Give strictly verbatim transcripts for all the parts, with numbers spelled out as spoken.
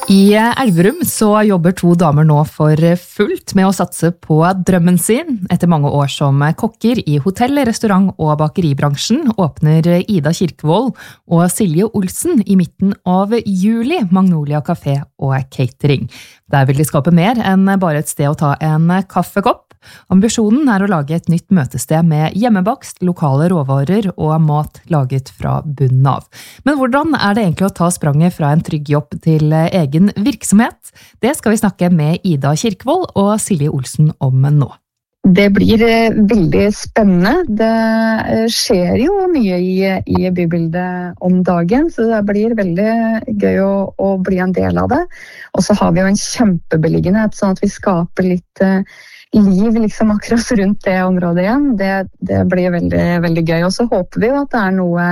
I Elverum så jobber to damer nå for fullt med å satse på drømmen sin. Etter mange år som kokker i hotell, restaurant og bakeribransjen åpner Ida Kirkevold og Silje Olsen i midten av juli Magnolia Café og Catering. Der vil de skape mer enn bare et sted å ta en kaffekopp. Ambisjonen er å lage et nytt møtested med hjemmebakst, lokale råvarer og mat laget fra bunnen av. Men hvordan er det egentlig å ta spranget fra en trygg jobb til egen virksomhet? Det skal vi snakke med Ida Kirkevold og Silje Olsen om nå. Det blir veldig spennende. Det skjer jo mye i, i bybildet om dagen, så det blir veldig gøy å, å bli en del av det. Og så har vi jo en kjempebeliggenhet, sånn at vi skaper litt liv liksom akkurat rundt det området igjen. Det, det blir veldig, veldig gøy. Og så håper vi jo at det er noe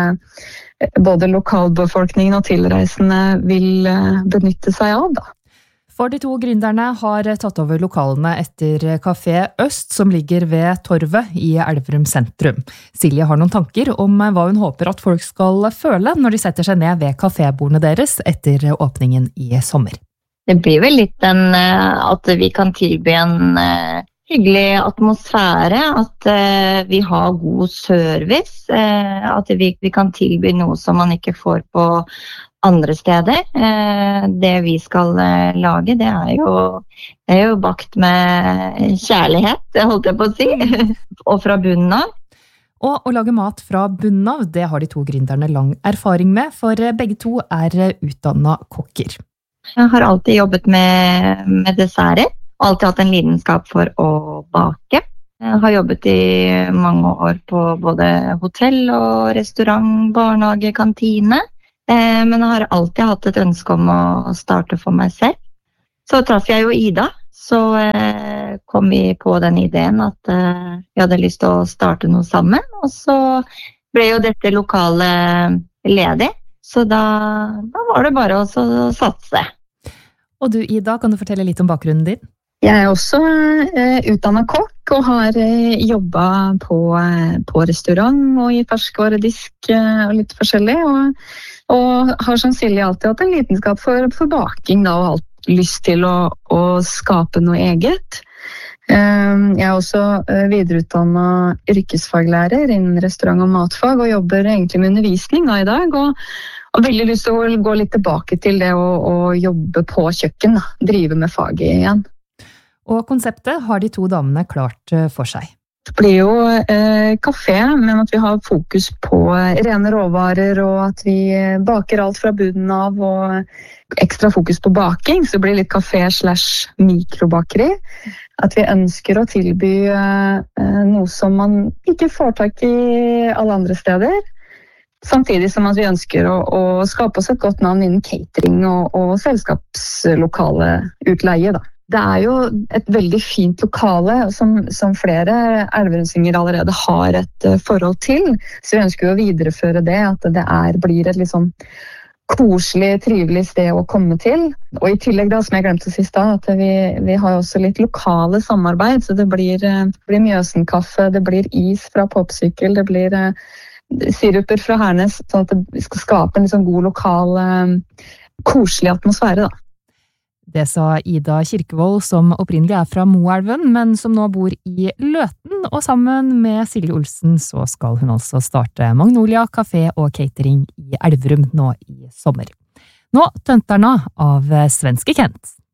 både lokalbefolkningen og tilreisende vil benytte seg av da. For de to gründerne har tatt over lokalene etter Café Øst, som ligger ved Torvet i Elverum sentrum. Silje har noen tanker om hva hun håper at folk skal føle når de setter seg ned ved kafébordene deres etter åpningen i sommer. Det blir vel litt en, at vi kan tilby en hyggelig atmosfære, at vi har god service, at vi, vi kan tilby noe som man ikke får på andre steder. Det vi skal lage, det er jo, det er jo bakt med kjærlighet, det holdt jeg på å si, og fra bunnen av. Og å lage mat fra bunnen av, det har de to gründerne lang erfaring med, for begge to er utdannet kokker. Jeg har alltid jobbet med, med desserter, og alltid hatt en lidenskap for å bake. Jeg har jobbet i mange år på både hotell og restaurant, barnehage, kantine. Men jeg har alltid hatt et ønske om å starte for meg selv. Så traff jeg jo Ida, så kom vi på den ideen at vi hadde lyst til å starte noe sammen. Og så ble jo dette lokalet ledig, så da, da var det bare å satse. Og du, Ida, kan du fortelle litt om bakgrunnen din? Jeg er også uh, utdannet kokk og har uh, jobbet på, uh, på restaurant og i ferskvaredisk uh, og litt forskjellig. Og, og har som Silje alltid hatt en lidenskap for, for baking da, og hatt lyst til å, å skape noe eget. Uh, jeg er også uh, videreutdannet yrkesfaglærer innen restaurant- og matfag og jobber egentlig med undervisning da, i dag. Og Og veldig lyst til å gå litt tilbake til det å, å jobbe på kjøkken, da. Drive med faget igjen. Og konseptet har de to damene klart for seg. Det blir jo eh, kafé, men at vi har fokus på rene råvarer, og at vi baker alt fra bunnen av, og ekstra fokus på baking, så det blir litt kafé slash mikrobakeri. At vi ønsker å tilby eh, noe som man ikke får tak i alle andre steder. Samtidig som at vi ønsker å, å skape oss et godt navn innen catering og, og selskapslokale utleie. Da. Det er jo et veldig fint lokale som, som flere elverumsinger allerede har et uh, forhold til. Så vi ønsker å videreføre det, at det er, blir et litt sånn koselig, trivelig sted å komme til. Og i tillegg, da, som jeg glemte sist, da, at vi, vi har også litt lokale samarbeid. Så det blir, uh, det blir Mjøsenkaffe, det blir is fra Popsykkel, det blir uh, siruper fra Hernes, sånn at det skal skape en liksom god lokal, eh, koselig atmosfære. Da. Det sa Ida Kirkevold, som opprinnelig er fra Moelven, men som nå bor i Løten, og sammen med Silje Olsen så skal hun altså starte Magnolia Café og Catering i Elverum nå i sommer. Nå Tønterna av Svenske Kent.